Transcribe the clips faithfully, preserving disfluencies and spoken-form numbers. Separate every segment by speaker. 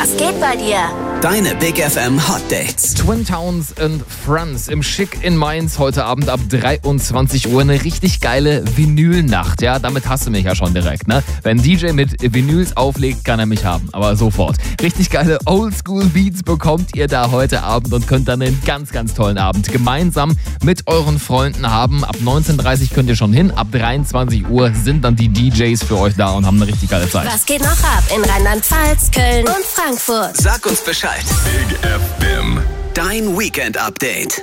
Speaker 1: Was geht bei dir?
Speaker 2: Deine Big F M Hot Dates.
Speaker 3: Twin Towns and Friends im Schick in Mainz heute Abend ab dreiundzwanzig Uhr. Eine richtig geile Vinylnacht. Ja, damit hast du mich ja schon direkt, ne? Wenn ein D J mit Vinyls auflegt, kann er mich haben. Aber sofort. Richtig geile Oldschool-Beats bekommt ihr da heute Abend und könnt dann einen ganz, ganz tollen Abend gemeinsam mit euren Freunden haben. Ab neunzehn Uhr dreißig könnt ihr schon hin. Ab dreiundzwanzig Uhr sind dann die D Js für euch da und haben eine richtig geile Zeit.
Speaker 1: Was geht noch ab in Rheinland-Pfalz, Köln und Frankfurt?
Speaker 2: Sag uns Bescheid.
Speaker 4: Big F M.
Speaker 2: Dein Weekend-Update.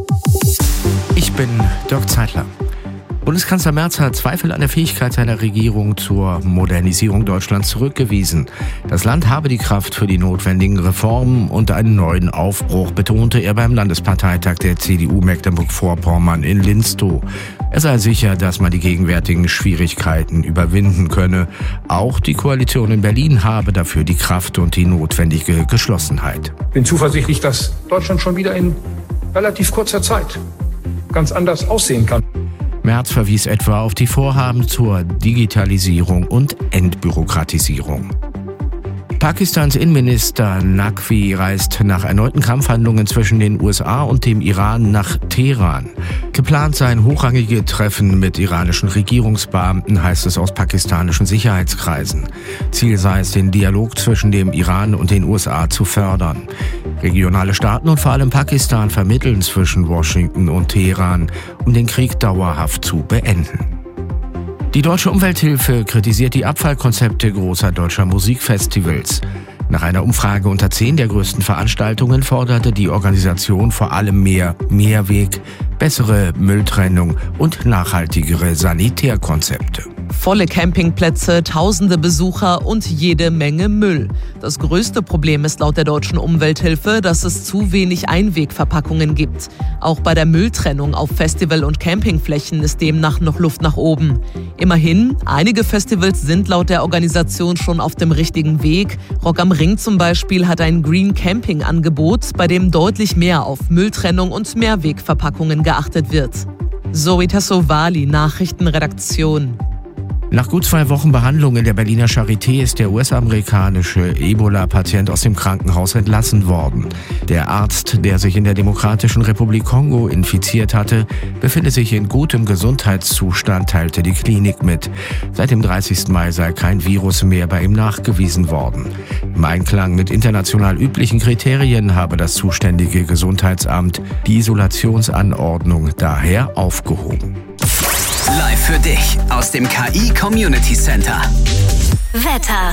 Speaker 5: Ich bin Dirk Zeitler. Bundeskanzler Merz hat Zweifel an der Fähigkeit seiner Regierung zur Modernisierung Deutschlands zurückgewiesen. Das Land habe die Kraft für die notwendigen Reformen und einen neuen Aufbruch, betonte er beim Landesparteitag der C D U Mecklenburg-Vorpommern in Linstow. Er sei sicher, dass man die gegenwärtigen Schwierigkeiten überwinden könne. Auch die Koalition in Berlin habe dafür die Kraft und die notwendige Geschlossenheit.
Speaker 6: Ich bin zuversichtlich, dass Deutschland schon wieder in relativ kurzer Zeit ganz anders aussehen kann.
Speaker 5: Merz verwies etwa auf die Vorhaben zur Digitalisierung und Entbürokratisierung. Pakistans Innenminister Naqvi reist nach erneuten Kampfhandlungen zwischen den U S A und dem Iran nach Teheran. Geplant seien hochrangige Treffen mit iranischen Regierungsbeamten, heißt es aus pakistanischen Sicherheitskreisen. Ziel sei es, den Dialog zwischen dem Iran und den U S A zu fördern. Regionale Staaten und vor allem Pakistan vermitteln zwischen Washington und Teheran, um den Krieg dauerhaft zu beenden. Die Deutsche Umwelthilfe kritisiert die Abfallkonzepte großer deutscher Musikfestivals. Nach einer Umfrage unter zehn der größten Veranstaltungen forderte die Organisation vor allem mehr Mehrweg, bessere Mülltrennung und nachhaltigere Sanitärkonzepte.
Speaker 7: Volle Campingplätze, tausende Besucher und jede Menge Müll. Das größte Problem ist laut der Deutschen Umwelthilfe, dass es zu wenig Einwegverpackungen gibt. Auch bei der Mülltrennung auf Festival- und Campingflächen ist demnach noch Luft nach oben. Immerhin, einige Festivals sind laut der Organisation schon auf dem richtigen Weg. Rock am Ring zum Beispiel hat ein Green Camping Angebot, bei dem deutlich mehr auf Mülltrennung und Mehrwegverpackungen geachtet wird. Zoe Tassovali, Nachrichtenredaktion.
Speaker 5: Nach gut zwei Wochen Behandlung in der Berliner Charité ist der U S-amerikanische Ebola-Patient aus dem Krankenhaus entlassen worden. Der Arzt, der sich in der Demokratischen Republik Kongo infiziert hatte, befindet sich in gutem Gesundheitszustand, teilte die Klinik mit. Seit dem dreißigsten Mai sei kein Virus mehr bei ihm nachgewiesen worden. Im Einklang mit international üblichen Kriterien habe das zuständige Gesundheitsamt die Isolationsanordnung daher aufgehoben.
Speaker 2: Live für dich aus dem K I Community Center.
Speaker 1: Wetter.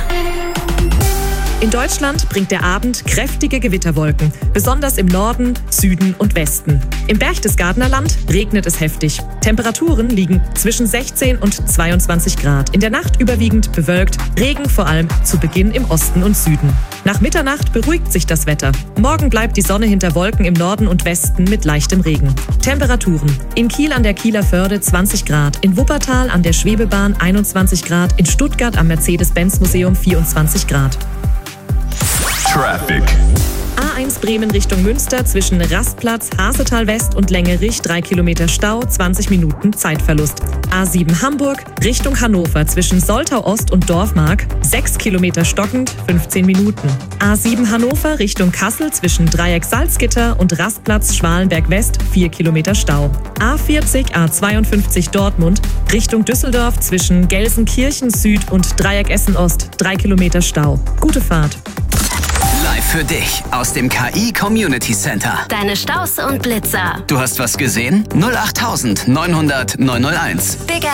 Speaker 8: In Deutschland bringt der Abend kräftige Gewitterwolken, besonders im Norden, Süden und Westen. Im Berchtesgadener Land regnet es heftig. Temperaturen liegen zwischen sechzehn und zweiundzwanzig Grad. In der Nacht überwiegend bewölkt, Regen vor allem zu Beginn im Osten und Süden. Nach Mitternacht beruhigt sich das Wetter. Morgen bleibt die Sonne hinter Wolken im Norden und Westen mit leichtem Regen. Temperaturen: in Kiel an der Kieler Förde zwanzig Grad, in Wuppertal an der Schwebebahn einundzwanzig Grad, in Stuttgart am Mercedes-Benz-Museum vierundzwanzig Grad.
Speaker 4: Traffic.
Speaker 8: A eins Bremen Richtung Münster zwischen Rastplatz, Hasetal West und Längerich drei Kilometer Stau, zwanzig Minuten Zeitverlust. A sieben Hamburg Richtung Hannover zwischen Soltau Ost und Dorfmark, sechs Kilometer stockend, fünfzehn Minuten. A sieben Hannover Richtung Kassel zwischen Dreieck Salzgitter und Rastplatz Schwalenberg West, vier Kilometer Stau. A vierzig A zweiundfünfzig Dortmund Richtung Düsseldorf zwischen Gelsenkirchen Süd und Dreieck Essen Ost, drei Kilometer Stau. Gute Fahrt.
Speaker 2: Live für dich aus dem K I Community Center.
Speaker 1: Deine Staus und Blitzer.
Speaker 2: Du hast was gesehen? null acht neunhundert neunhunderteins.
Speaker 1: Big